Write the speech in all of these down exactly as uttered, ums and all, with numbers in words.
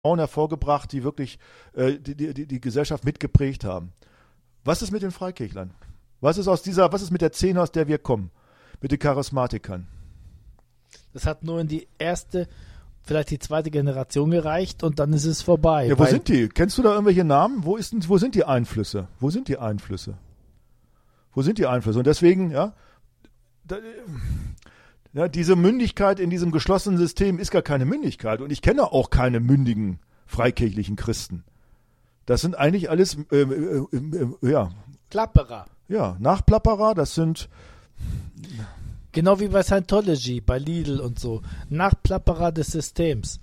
Frauen hervorgebracht, die wirklich äh, die, die, die Gesellschaft mitgeprägt haben. Was ist mit den Freikirchlern? Was ist aus dieser, was ist mit der Szene, aus der wir kommen? Mit den Charismatikern? Das hat nur in die erste, vielleicht die zweite Generation gereicht und dann ist es vorbei. Ja, wo sind die? Kennst du da irgendwelche Namen? Wo ist denn, wo sind die Einflüsse? Wo sind die Einflüsse? Wo sind die Einflüsse? Und deswegen, ja, da, ja, diese Mündigkeit in diesem geschlossenen System ist gar keine Mündigkeit. Und ich kenne auch keine mündigen freikirchlichen Christen. Das sind eigentlich alles, äh, äh, äh, ja. Klapperer. Ja, Nachplapperer, das sind. Genau wie bei Scientology, bei Lidl und so. Nachplapperer des Systems.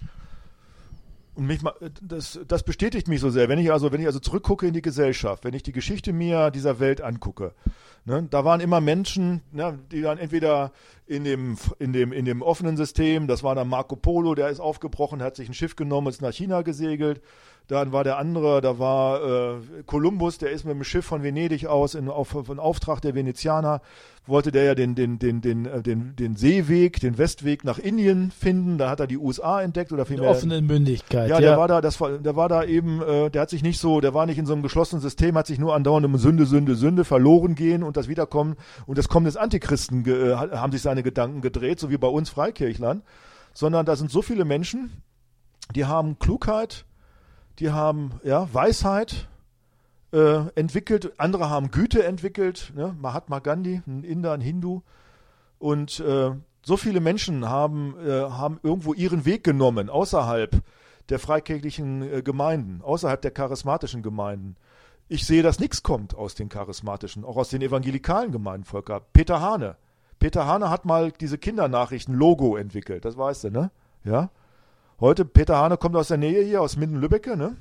Und mich mal, das, das bestätigt mich so sehr, wenn ich also, wenn ich also zurückgucke in die Gesellschaft, wenn ich die Geschichte mir dieser Welt angucke, ne, da waren immer Menschen, ne, die dann entweder in dem, in dem, in dem offenen System, das war dann Marco Polo, der ist aufgebrochen, hat sich ein Schiff genommen, ist nach China gesegelt. Dann war der andere, da war äh, Kolumbus, der ist mit dem Schiff von Venedig aus in auf, auf Auftrag der Venezianer, wollte der ja den, den, den, den, den, den Seeweg, den Westweg nach Indien finden, da hat er die U S A entdeckt oder vielmehr. Offene Mündigkeit. Ja, ja, der war da, das war, der war da eben, äh, der hat sich nicht so, der war nicht in so einem geschlossenen System, hat sich nur andauernd um Sünde, Sünde, Sünde, verloren gehen und das Wiederkommen und das Kommen des Antichristen äh, haben sich seine Gedanken gedreht, so wie bei uns Freikirchlern, sondern da sind so viele Menschen, die haben Klugheit, die haben ja, Weisheit äh, entwickelt, andere haben Güte entwickelt, ne? Mahatma Gandhi, ein Inder, ein Hindu. Und äh, so viele Menschen haben, äh, haben irgendwo ihren Weg genommen, außerhalb der freikirchlichen äh, Gemeinden, außerhalb der charismatischen Gemeinden. Ich sehe, dass nichts kommt aus den charismatischen, auch aus den evangelikalen Gemeinden, Volker. Peter Hane. Peter Hane hat mal diese Kindernachrichten-Logo entwickelt, das weißt du, ne? Ja. Heute, Peter Hane kommt aus der Nähe hier, aus Minden-Lübbecke, ne?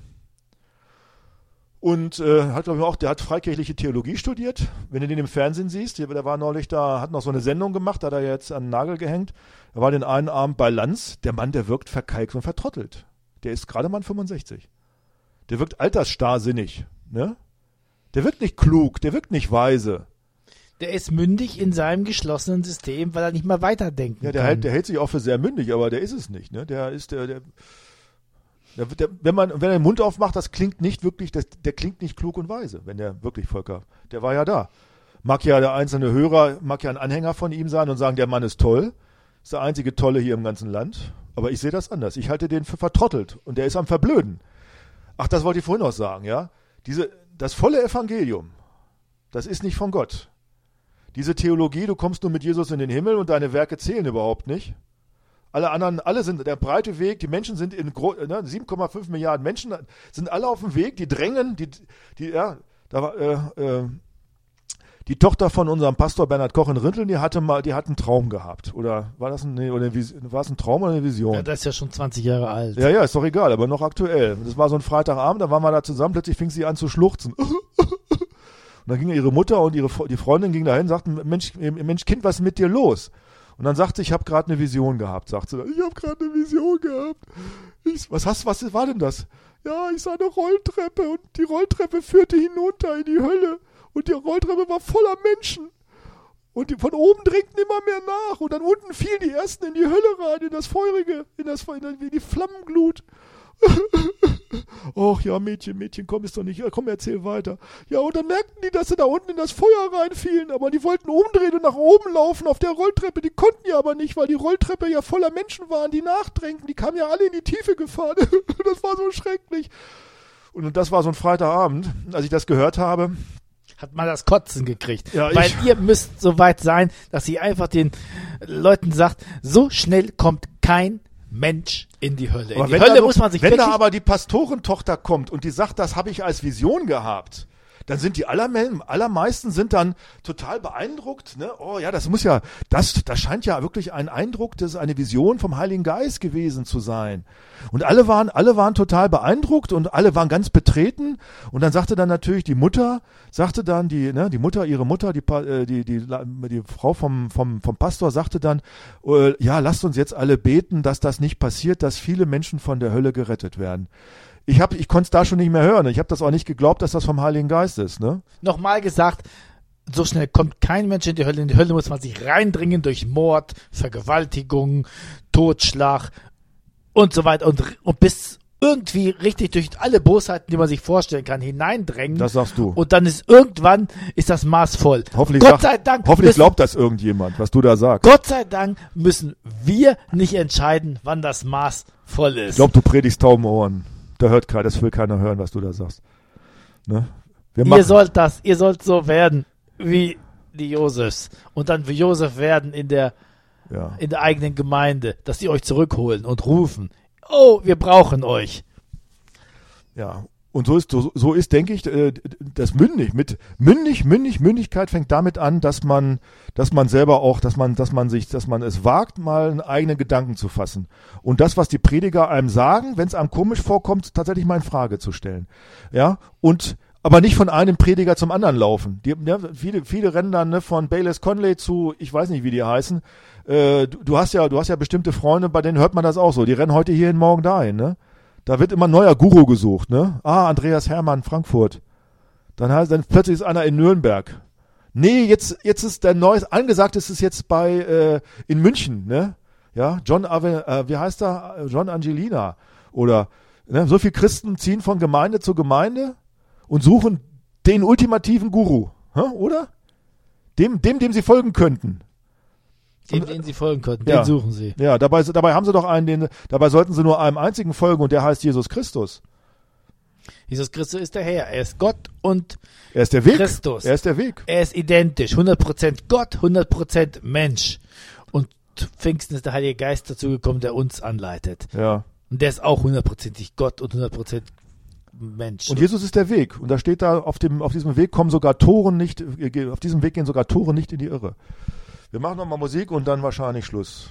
Und äh, hat, glaube ich, auch, der hat freikirchliche Theologie studiert. Wenn du den im Fernsehen siehst, der, der war neulich da, hat noch so eine Sendung gemacht, da hat er jetzt an den Nagel gehängt. Er war den einen Abend bei Lanz. Der Mann, der wirkt verkalkt und vertrottelt. Der ist gerade mal fünfundsechzig. Der wirkt altersstarrsinnig, ne? Der wirkt nicht klug, der wirkt nicht weise. Der ist mündig in seinem geschlossenen System, weil er nicht mal weiterdenken ja, der kann. Hält, der hält sich auch für sehr mündig, aber der ist es nicht. Ne? Der ist der, der, der, der, wenn man, wenn er den Mund aufmacht, das klingt nicht wirklich, das, der klingt nicht klug und weise, wenn der wirklich Volker, der war ja da. Mag ja der einzelne Hörer, mag ja ein Anhänger von ihm sein und sagen, der Mann ist toll, ist der einzige Tolle hier im ganzen Land. Aber ich sehe das anders. Ich halte den für vertrottelt und der ist am Verblöden. Ach, das wollte ich vorhin noch sagen, ja. Diese, das volle Evangelium, das ist nicht von Gott. Diese Theologie, du kommst nur mit Jesus in den Himmel und deine Werke zählen überhaupt nicht. Alle anderen, alle sind der breite Weg, die Menschen sind in ne, sieben Komma fünf Milliarden Menschen sind alle auf dem Weg, die drängen, die, die, ja, da war, äh, äh, die Tochter von unserem Pastor Bernhard Koch in Rinteln, die hatte mal, die hat einen Traum gehabt. Oder war das ein, nee, oder war es ein Traum oder eine Vision? Ja, das ist ja schon zwanzig Jahre alt. Ja, ja, ist doch egal, aber noch aktuell. Das war so ein Freitagabend, da waren wir da zusammen, plötzlich fing sie an zu schluchzen. Und dann ging ihre Mutter und ihre die Freundin ging dahin und sagten, Mensch, Mensch, Kind, was ist mit dir los? Und dann sagte sie, ich habe gerade eine Vision gehabt, sagt sie. Ich habe gerade eine Vision gehabt. Ich, was hast, was war denn das? Ja, ich sah eine Rolltreppe und die Rolltreppe führte hinunter in die Hölle und die Rolltreppe war voller Menschen. Und die, von oben drängten immer mehr nach und dann unten fielen die ersten in die Hölle rein, in das Feurige, in, das, in die Flammenglut. Och ja, Mädchen, Mädchen, komm, ist doch nicht, ja, komm, erzähl weiter. Ja, und dann merkten die, dass sie da unten in das Feuer reinfielen, aber die wollten umdrehen und nach oben laufen auf der Rolltreppe, die konnten ja aber nicht, weil die Rolltreppe ja voller Menschen waren, die nachdrängten, die kamen ja alle in die Tiefe gefahren. Das war so schrecklich. Und das war so ein Freitagabend, als ich das gehört habe. Hat man das Kotzen gekriegt. Ja, weil ich, ihr müsst so weit sein, dass ihr einfach den Leuten sagt, so schnell kommt kein Mensch in die Hölle. In die Hölle noch, muss man sich Wenn wirklich da aber die Pastorentochter kommt und die sagt, das habe ich als Vision gehabt, dann sind die allerme- allermeisten sind dann total beeindruckt. Ne? Oh ja, das muss ja, das, das scheint ja wirklich ein Eindruck, das ist eine Vision vom Heiligen Geist gewesen zu sein. Und alle waren, alle waren total beeindruckt und alle waren ganz betreten. Und dann sagte dann natürlich die Mutter, sagte dann die, ne, die Mutter, ihre Mutter, die, die, die, die, die Frau vom, vom, vom Pastor sagte dann, äh, ja, lasst uns jetzt alle beten, dass das nicht passiert, dass viele Menschen von der Hölle gerettet werden. Ich hab, ich konnte es da schon nicht mehr hören. Ich habe das auch nicht geglaubt, dass das vom Heiligen Geist ist. Ne? Nochmal gesagt, so schnell kommt kein Mensch in die Hölle. In die Hölle muss man sich reindringen durch Mord, Vergewaltigung, Totschlag und so weiter. Und, und bis irgendwie richtig durch alle Bosheiten, die man sich vorstellen kann, hineindrängen. Das sagst du. Und dann ist irgendwann ist das Maß voll. Hoffentlich, Gott sagt, sei Dank hoffentlich müssen, glaubt das irgendjemand, was du da sagst. Gott sei Dank müssen wir nicht entscheiden, wann das Maß voll ist. Ich glaube, du predigst tauben Ohren. Da hört keiner, das will keiner hören, was du da sagst. Ne? Wir ihr machen, sollt das, ihr sollt so werden wie die Josefs und dann wie Josef werden in der ja. in der eigenen Gemeinde, dass die euch zurückholen und rufen, oh, wir brauchen euch. Ja, und so ist, so, so ist, denke ich, äh, das mündig, mit mündig, mündig, Mündigkeit fängt damit an, dass man, dass man selber auch, dass man, dass man sich, dass man es wagt, mal einen eigenen Gedanken zu fassen. Und das, was die Prediger einem sagen, wenn es einem komisch vorkommt, tatsächlich mal in Frage zu stellen. Ja, und aber nicht von einem Prediger zum anderen laufen. Die, ja, viele, viele rennen dann ne, von Bayless Conley zu, ich weiß nicht, wie die heißen. Äh, du, du hast ja, du hast ja bestimmte Freunde, bei denen hört man das auch so. Die rennen heute hierhin, morgen dahin. Ne? Da wird immer ein neuer Guru gesucht. Ne? Ah, Andreas Hermann, Frankfurt. Dann heißt, dann plötzlich ist einer in Nürnberg. Nee, jetzt, jetzt ist der neues, angesagt ist es jetzt bei äh, in München. Ne? Ja, John, Ave, äh, wie heißt er? John Angelina. Oder ne, so viele Christen ziehen von Gemeinde zu Gemeinde und suchen den ultimativen Guru, hä, oder? Dem, dem, dem sie folgen könnten. Dem, den sie folgen könnten, ja, den suchen sie. Ja, dabei, dabei haben sie doch einen, den, dabei sollten sie nur einem einzigen folgen und der heißt Jesus Christus. Jesus Christus ist der Herr, er ist Gott und er ist der Weg. Christus. Er ist der Weg. Er ist identisch, hundert Prozent Gott, hundert Prozent Mensch. Und Pfingsten ist der Heilige Geist dazu gekommen, der uns anleitet. Ja. Und der ist auch hundertprozentig Gott und hundert Prozent Mensch. Und Jesus ist der Weg. Und da steht da, auf dem, auf diesem Weg kommen sogar Toren nicht, auf diesem Weg gehen sogar Tore nicht in die Irre. Wir machen nochmal Musik und dann wahrscheinlich Schluss.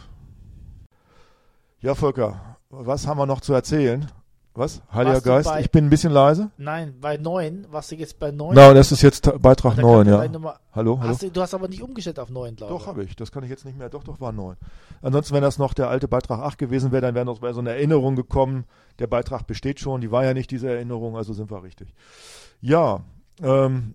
Ja, Volker, was haben wir noch zu erzählen? Was? Heiliger Warst du Geist? bei- Ich bin ein bisschen leise. Nein, bei neun, warst du jetzt bei neun? Na, das ist jetzt Beitrag Da neun, kann ja. vielleicht noch mal- Hallo, hallo. Hast du, du hast aber nicht umgestellt auf neun, glaube ich. Doch, habe ich. Das kann ich jetzt nicht mehr. Doch, doch, war neun. Ansonsten, wenn das noch der alte Beitrag acht gewesen wäre, dann wäre noch bei so eine Erinnerung gekommen. Der Beitrag besteht schon. Die war ja nicht diese Erinnerung, also sind wir richtig. Ja, ähm,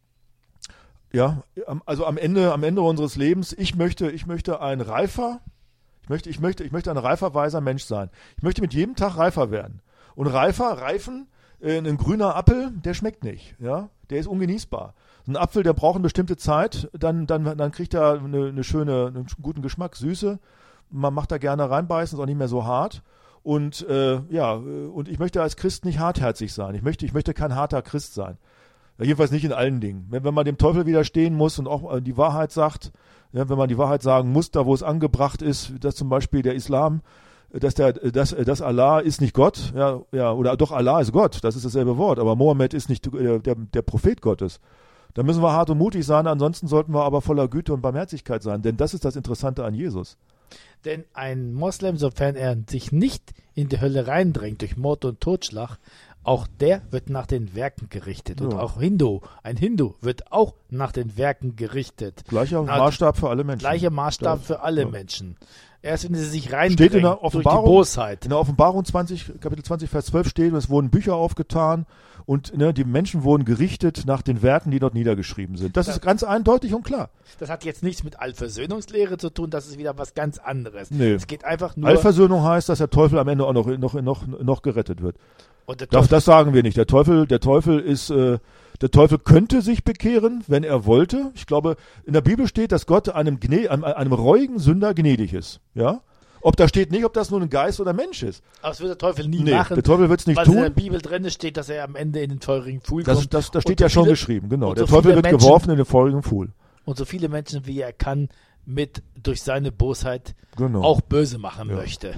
ja, am- also am Ende, am Ende unseres Lebens, ich möchte, ich möchte ein reifer, ich möchte, ich möchte, ich möchte ein reifer, weiser Mensch sein. Ich möchte mit jedem Tag reifer werden. Und reifer, reifen, äh, ein grüner Apfel, der schmeckt nicht, ja, der ist ungenießbar. Ein Apfel, der braucht eine bestimmte Zeit, dann, dann, dann kriegt er eine, eine schöne, einen guten Geschmack, Süße. Man macht da gerne reinbeißen, ist auch nicht mehr so hart. Und äh, ja, äh, und ich möchte als Christ nicht hartherzig sein. Ich möchte, ich möchte kein harter Christ sein. Ja, jedenfalls nicht in allen Dingen. Wenn, wenn man dem Teufel widerstehen muss und auch äh, die Wahrheit sagt, ja, wenn man die Wahrheit sagen muss, da wo es angebracht ist, dass zum Beispiel der Islam, dass der, dass, dass Allah ist nicht Gott, ja, ja, oder doch Allah ist Gott, das ist dasselbe Wort, aber Mohammed ist nicht äh, der, der Prophet Gottes. Da müssen wir hart und mutig sein, ansonsten sollten wir aber voller Güte und Barmherzigkeit sein, denn das ist das Interessante an Jesus. Denn ein Moslem, sofern er sich nicht in die Hölle reindrängt durch Mord und Totschlag, auch der wird nach den Werken gerichtet. Und Ja. auch Hindu, ein Hindu wird auch nach den Werken gerichtet. Gleicher Na, Maßstab für alle Menschen. Gleicher Maßstab Ja. für alle Ja. Menschen. Erst wenn sie sich reindrängen Steht in der durch die Offenbarung- Bosheit. In der Offenbarung zwanzig, Kapitel zwanzig, Vers zwölf steht, es wurden Bücher aufgetan und ne, die Menschen wurden gerichtet nach den Werken, die dort niedergeschrieben sind. Das Ja. ist ganz eindeutig und klar. Das hat jetzt nichts mit Allversöhnungslehre zu tun, das ist wieder was ganz anderes. Nee. Es geht einfach nur... Allversöhnung heißt, dass der Teufel am Ende auch noch, noch, noch, noch gerettet wird. und der Das, Teufel, das sagen wir nicht. Der Teufel, der Teufel ist, äh, der Teufel könnte sich bekehren, wenn er wollte. Ich glaube, in der Bibel steht, dass Gott einem, gnä- einem, einem reuigen Sünder gnädig ist. Ja? Ob da steht nicht, ob das nur ein Geist oder ein Mensch ist. aber das wird der Teufel nie Nee, machen, der Teufel wird es nicht weil in der tun. Bibel drin steht, dass er am Ende in den feurigen Pfuhl Das, kommt. das, das Und steht so ja schon viele- geschrieben, genau. und Der so Teufel viele wird Menschen- geworfen in den feurigen Pfuhl. Und so viele Menschen, wie er kann, mit durch seine Bosheit Genau. auch böse machen Ja. möchte.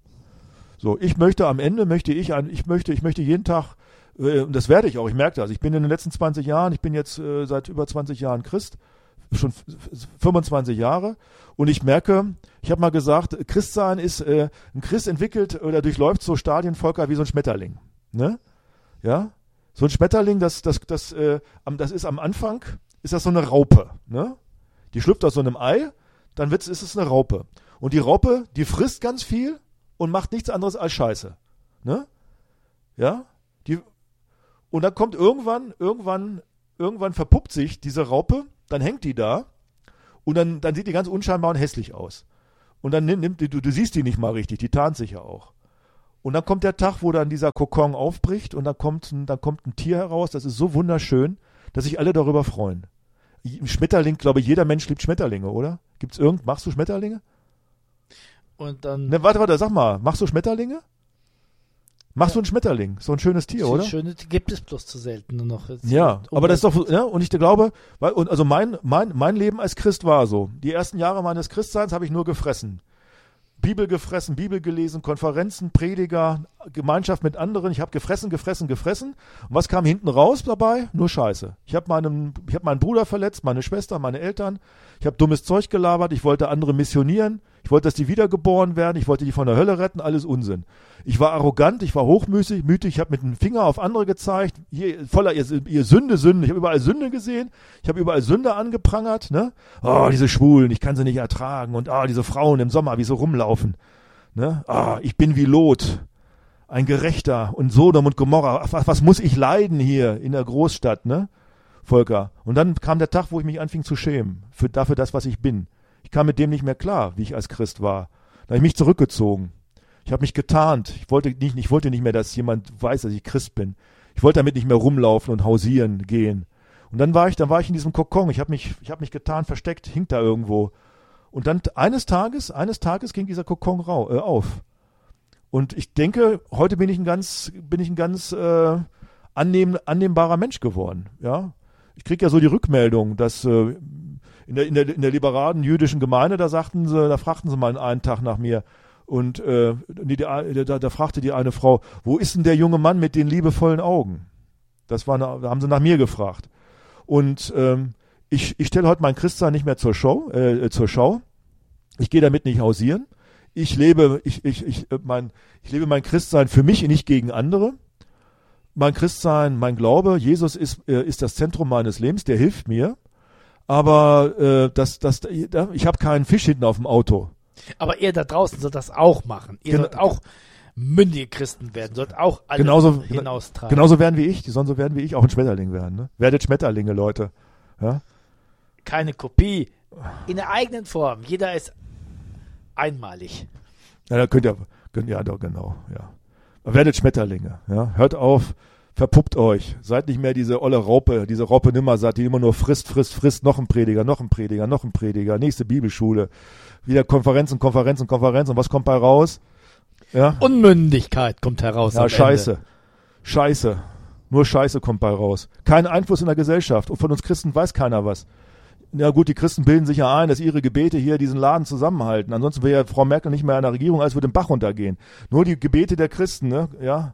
So, ich möchte am Ende, möchte ich, ein, ich möchte, ich möchte jeden Tag, äh, und das werde ich auch, ich merke das, ich bin in den letzten zwanzig Jahren, ich bin jetzt äh, seit über zwanzig Jahren Christ, schon f- f- fünfundzwanzig Jahre, und ich merke, ich habe mal gesagt, Christsein ist, äh, ein Christ entwickelt oder durchläuft so Stadien, Volker, wie so ein Schmetterling. Ne? Ja? So ein Schmetterling, das, das, das, äh, am, das ist am Anfang, ist das so eine Raupe. Ne? Die schlüpft aus so einem Ei, dann wird's, ist es eine Raupe. Und die Raupe, die frisst ganz viel und macht nichts anderes als Scheiße. Ne? Ja? Die, und dann kommt irgendwann, irgendwann, irgendwann verpuppt sich diese Raupe, dann hängt die da und dann, dann sieht die ganz unscheinbar und hässlich aus. Und dann nimmt, nimmt die, du, du siehst die nicht mal richtig, die tarnt sich ja auch. Und dann kommt der Tag, wo dann dieser Kokon aufbricht und dann kommt, ein- dann kommt ein Tier heraus, das ist so wunderschön, dass sich alle darüber freuen. Ein Schmetterling, glaube ich, jeder Mensch liebt Schmetterlinge, oder? Gibt's irgend, machst du Schmetterlinge? Und dann Ne, warte, warte, sag mal, machst du Schmetterlinge? Machst Ja. du einen Schmetterling? So ein schönes Tier, oder? Schöne gibt es bloß zu selten nur noch. Jetzt Ja, um aber das ist doch, ja, und ich glaube, weil, und also mein, mein, mein Leben als Christ war so. Die ersten Jahre meines Christseins habe ich nur gefressen. Bibel gefressen, Bibel gelesen, Konferenzen, Prediger, Gemeinschaft mit anderen. Ich habe gefressen, gefressen, gefressen. Und was kam hinten raus dabei? Nur Scheiße. Ich habe meinen, ich habe meinen Bruder verletzt, meine Schwester, meine Eltern. Ich habe dummes Zeug gelabert. Ich wollte andere missionieren. Ich wollte, dass die wiedergeboren werden. Ich wollte die von der Hölle retten. Alles Unsinn. Ich war arrogant. Ich war hochmüßig, mütig. Ich habe mit dem Finger auf andere gezeigt. Hier, voller ihr, ihr Sünde, Sünde. Ich habe überall Sünde gesehen. Ich habe überall Sünde angeprangert. Ne? Oh, diese Schwulen, ich kann sie nicht ertragen. Und ah, diese Frauen im Sommer, wie sie rumlaufen. Ne? Ah, ich bin wie Lot. Ein Gerechter und Sodom und Gomorra. Was, was muss ich leiden hier in der Großstadt, ne? Volker. Und dann kam der Tag, wo ich mich anfing zu schämen. Für, dafür das, was ich bin. Ich kam mit dem nicht mehr klar, wie ich als Christ war. Da habe ich mich zurückgezogen. Ich habe mich getarnt. Ich wollte nicht, ich wollte nicht mehr, dass jemand weiß, dass ich Christ bin. Ich wollte damit nicht mehr rumlaufen und hausieren gehen. Und dann war ich, dann war ich in diesem Kokon. Ich habe mich, ich habe mich getarnt, versteckt, hing da irgendwo. Und dann eines Tages, eines Tages ging dieser Kokon rau, äh, auf. Und ich denke, heute bin ich ein ganz, bin ich ein ganz äh, annehm, annehmbarer Mensch geworden. Ja, ich kriege ja so die Rückmeldung, dass äh, in der in der in der liberalen jüdischen Gemeinde, da sagten sie, da fragten sie mal einen Tag nach mir und äh, die, die, da, da fragte die eine Frau, wo ist denn der junge Mann mit den liebevollen Augen? Das war eine, da haben sie nach mir gefragt. Und ähm, ich ich stelle heute mein Christsein nicht mehr zur Show, äh, zur Schau. Ich gehe damit nicht hausieren. Ich lebe, ich, ich, ich, mein, ich lebe mein Christsein für mich, nicht gegen andere. Mein Christsein, mein Glaube, Jesus ist, äh, ist das Zentrum meines Lebens, der hilft mir. Aber äh, das, das, ich habe keinen Fisch hinten auf dem Auto. Aber ihr da draußen sollt das auch machen. Ihr Gen- sollt auch mündige Christen werden, sollt auch alle Genauso- hinaustragen. Genauso werden wie ich, die sollen so werden wie ich, auch ein Schmetterling werden. Ne? Werdet Schmetterlinge, Leute. Ja? Keine Kopie. In der eigenen Form. Jeder ist einmalig. Ja, da könnt ihr, könnt, ja, doch, genau, ja. Werdet Schmetterlinge, ja. Hört auf, verpuppt euch. Seid nicht mehr diese olle Raupe, diese Raupe Nimmersatt, die immer nur frisst, frisst, frisst, noch ein Prediger, noch ein Prediger, noch ein Prediger, nächste Bibelschule. Wieder Konferenzen, Konferenzen, Konferenzen. Und was kommt bei raus? Ja, Unmündigkeit kommt heraus. ja am Scheiße. Ende. Scheiße. Nur Scheiße kommt bei raus. Kein Einfluss in der Gesellschaft. Und von uns Christen weiß keiner was. Ja gut, die Christen bilden sich ja ein, dass ihre Gebete hier diesen Laden zusammenhalten. Ansonsten wäre ja Frau Merkel nicht mehr in der Regierung, als würde den Bach runtergehen. Nur die Gebete der Christen, ne? Ja.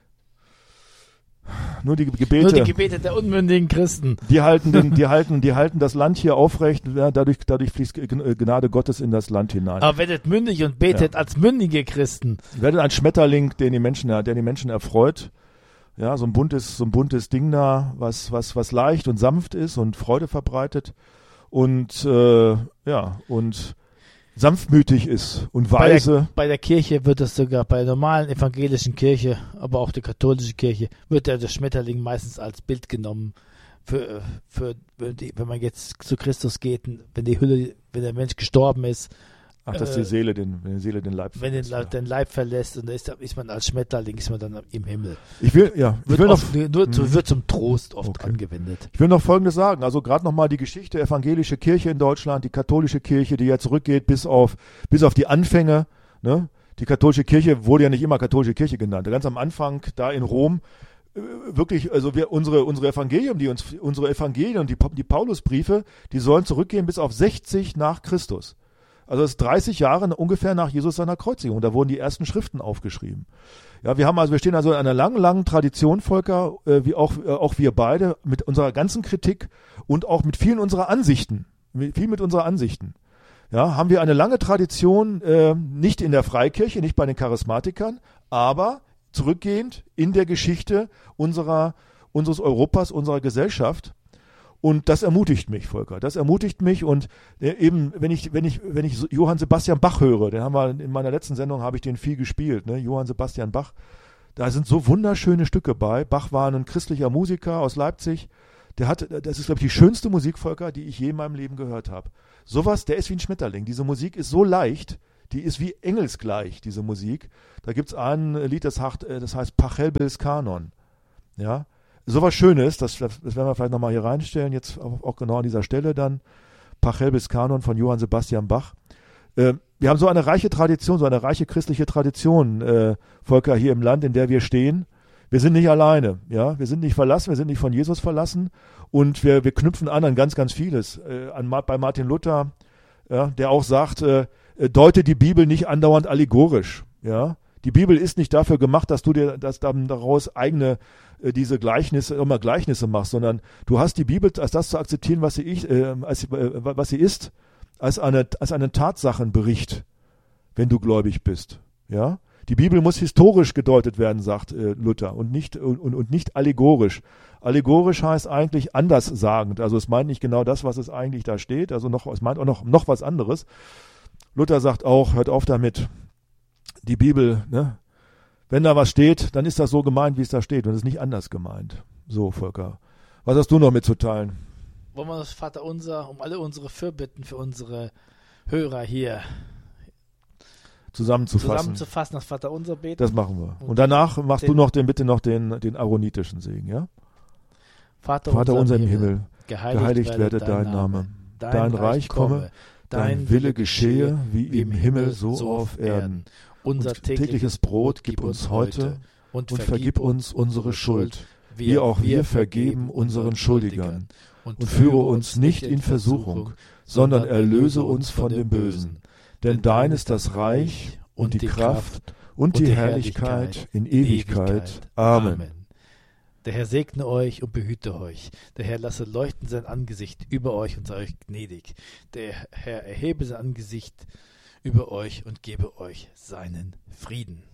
Nur die Gebete. Nur die Gebete der unmündigen Christen. Die halten, den, die halten, die halten das Land hier aufrecht. Ja, dadurch, dadurch fließt Gnade Gottes in das Land hinein. Aber werdet mündig und betet als mündige Christen. Werdet ein Schmetterling, den die Menschen, der die Menschen erfreut. Ja, so ein buntes, so ein buntes Ding da, was, was, was leicht und sanft ist und Freude verbreitet und äh, ja und sanftmütig ist und Bei weise. der, bei der Kirche wird es sogar, bei der normalen evangelischen Kirche, aber auch der katholischen Kirche, wird ja der Schmetterling meistens als Bild genommen für, für wenn, die, wenn man jetzt zu Christus geht, wenn die Hülle, wenn der Mensch gestorben ist, Ach, dass äh, die Seele den, wenn die Seele den Leib wenn den, verlässt, Leib- den Leib verlässt und da ist, ist man als Schmetterling, ist man dann im Himmel. ja. Ich will, ja, ich Wird, will noch, oft, nur zu, Mhm. wird zum Trost oft Okay. angewendet. ich will noch Folgendes sagen. Also gerade nochmal die Geschichte evangelische Kirche in Deutschland, die katholische Kirche, die ja zurückgeht bis auf, bis auf die Anfänge. Ne? Die katholische Kirche wurde ja nicht immer katholische Kirche genannt. Ganz am Anfang da in Rom äh, wirklich, also wir unsere unsere Evangelium, die uns unsere Evangelien, die die Paulusbriefe, die sollen zurückgehen bis auf sechzig nach Christus. Also das ist dreißig Jahre ungefähr nach Jesus seiner Kreuzigung. Da wurden die ersten Schriften aufgeschrieben. Ja, wir haben also, wir stehen also in einer langen, langen Tradition, Volker, äh, wie auch, äh, auch wir beide, mit unserer ganzen Kritik und auch mit vielen unserer Ansichten, mit, viel mit unserer Ansichten. Ja, haben wir eine lange Tradition, äh, nicht in der Freikirche, nicht bei den Charismatikern, aber zurückgehend in der Geschichte unserer, unseres Europas, unserer Gesellschaft. Und das ermutigt mich, Volker. Das ermutigt mich und äh, eben, wenn ich, wenn ich, wenn ich Johann Sebastian Bach höre, den haben wir in meiner letzten Sendung habe ich den viel gespielt, ne? Johann Sebastian Bach. Da sind so wunderschöne Stücke bei. Bach war ein christlicher Musiker aus Leipzig. Der hat, das ist glaube ich die schönste Musik, Volker, die ich je in meinem Leben gehört habe. Sowas, der ist wie ein Schmetterling. Diese Musik ist so leicht, die ist wie engelsgleich, diese Musik. Da gibt es ein Lied, das heißt, das heißt Pachelbels Kanon. Ja, sowas Schönes, das, das werden wir vielleicht nochmal hier reinstellen, jetzt auch, auch genau an dieser Stelle dann. Pachelbels Kanon von Johann Sebastian Bach. Äh, wir haben so eine reiche Tradition, so eine reiche christliche Tradition, äh, Volker, hier im Land, in der wir stehen. Wir sind nicht alleine, ja, wir sind nicht verlassen, wir sind nicht von Jesus verlassen und wir, wir knüpfen an an ganz, ganz vieles. Äh, an, bei Martin Luther, ja, der auch sagt, äh, deute die Bibel nicht andauernd allegorisch, ja. Die Bibel ist nicht dafür gemacht, dass du dir dass dann daraus eigene äh, diese Gleichnisse, immer Gleichnisse machst, sondern du hast die Bibel als das zu akzeptieren, was sie, ich, äh, als, äh, was sie ist, als eine als einen Tatsachenbericht, wenn du gläubig bist, ja. Die Bibel muss historisch gedeutet werden, sagt äh, Luther, und nicht, und, und nicht allegorisch. Allegorisch heißt eigentlich anderssagend. Also es meint nicht genau das, was es eigentlich da steht. Also noch, es meint auch noch, noch was anderes. Luther sagt auch, hört auf damit, die Bibel, ne, wenn da was steht, dann ist das so gemeint, wie es da steht. Und es ist nicht anders gemeint. So, Volker. Was hast du noch mitzuteilen? Wollen wir das Vaterunser um alle unsere Fürbitten für unsere Hörer hier Zusammenzufassen. Zusammenzufassen, das Vaterunser beten. Das machen wir. Und danach machst du noch den, bitte noch den, den aaronitischen Segen, ja? Vater, Vater unser im Himmel, Himmel, geheiligt, geheiligt werde dein Name, dein, dein Reich komme, dein Wille geschehe, wie im Himmel, so auf Erden. Unser und tägliches Brot gib uns heute und, und vergib uns unsere Schuld, wie auch wir vergeben unseren Schuldigern. Und führe uns nicht in Versuchung, sondern erlöse uns von dem Bösen. Denn dein ist das Reich und die Kraft und die Herrlichkeit in Ewigkeit. Amen. Der Herr segne euch und behüte euch. Der Herr lasse leuchten sein Angesicht über euch und sei euch gnädig. Der Herr erhebe sein Angesicht über euch und gebe euch seinen Frieden.